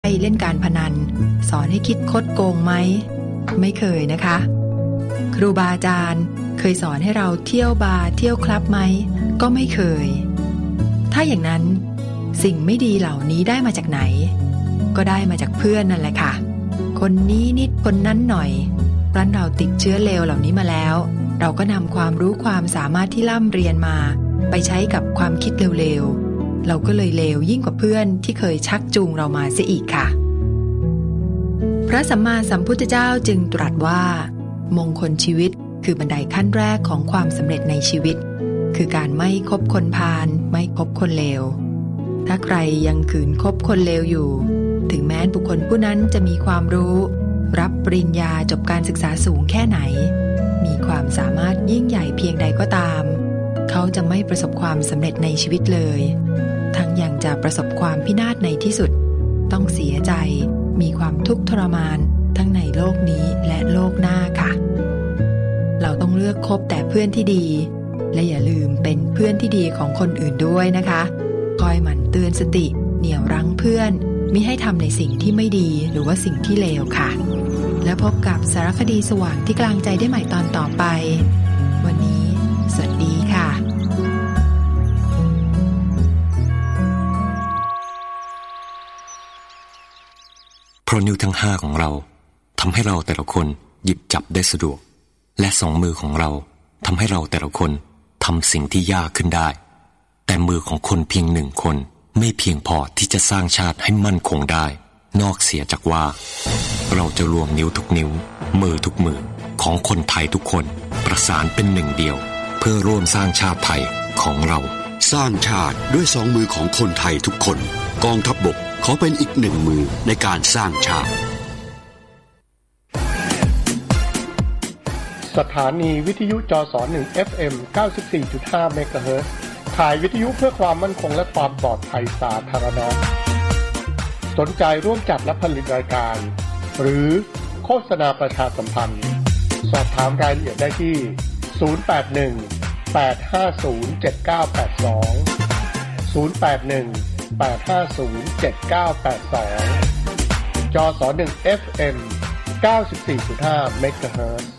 เล่นการพนันสอนให้คิดคดโกงไหมไม่เคยนะคะครูบาอาจารย์เคยสอนให้เราเที่ยวบาร์เที่ยวคลับไหมก็ไม่เคยถ้าอย่างนั้นสิ่งไม่ดีเหล่านี้ได้มาจากไหนก็ได้มาจากเพื่อนนั่นแหละค่ะคนนี้นิดคนนั้นหน่อยรั้นเราติดเชื้อเลวเหล่านี้มาแล้วเราก็นำความรู้ความสามารถที่ร่ำเรียนมาไปใช้กับความคิดเร็วๆเราก็เลยเลวยิ่งกว่าเพื่อนที่เคยชักจูงเรามาเสียอีกค่ะพระสัมมาสัมพุทธเจ้าจึงตรัสว่ามงคลชีวิตคือบันไดขั้นแรกของความสำเร็จในชีวิตคือการไม่คบคนพาลไม่คบคนเลวถ้าใครยังขืนคบคนเลวอยู่ถึงแม้บุคคลผู้นั้นจะมีความรู้รับปริญญาจบการศึกษาสูงแค่ไหนมีความสามารถยิ่งใหญ่เพียงใดก็ตามเขาจะไม่ประสบความสำเร็จในชีวิตเลยทั้งยังจะประสบความพินาศในที่สุดต้องเสียใจมีความทุกข์ทรมานทั้งในโลกนี้และโลกหน้าค่ะเราต้องเลือกคบแต่เพื่อนที่ดีและอย่าลืมเป็นเพื่อนที่ดีของคนอื่นด้วยนะคะคอยหมั่นเตือนสติเหนี่ยวรั้งเพื่อนมิให้ทำในสิ่งที่ไม่ดีหรือว่าสิ่งที่เลวค่ะแล้วพบกับสารคดีสว่างที่กลางใจได้ใหม่ตอนต่อไปวันนี้สวัสดีค่ะเพราะนิ้วทั้ง5ของเราทำให้เราแต่ละคนหยิบจับได้สะดวกและ2มือของเราทำให้เราแต่ละคนทำสิ่งที่ยากขึ้นได้แต่มือของคนเพียง1คนไม่เพียงพอที่จะสร้างชาติให้มั่นคงได้นอกเสียจากว่าเราจะรวมนิ้วทุกนิ้วมือทุกมือของคนไทยทุกคนประสานเป็นหนึ่งเดียวเพื่อร่วมสร้างชาติไทยของเราสร้างชาติด้วย2มือของคนไทยทุกคนกองทัพบกขอเป็นอีก1มือในการสร้างชาติสถานีวิทยุจส1 FM 94.5 เมกะเฮิรตซ์ถ่ายวิทยุเพื่อความมั่นคงและความปลอดภัยสาธารณะสนใจร่วมจัดและผลิตรายการหรือโฆษณาประชาสัมพันธ์สอบถามรายละเอียดได้ที่081-850-7982 081-850-7982 จส1 FM 94.5 เมกะเฮิรตซ์